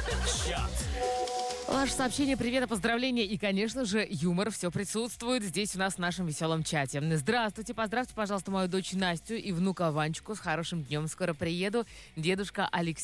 Чат. Ваше сообщение, привет, поздравления и, конечно же, юмор. Все присутствует здесь у нас в нашем веселом чате. Здравствуйте, поздравьте, пожалуйста, мою дочь Настю и внука Ванечку с хорошим днем. Скоро приеду. Дедушка Алексей.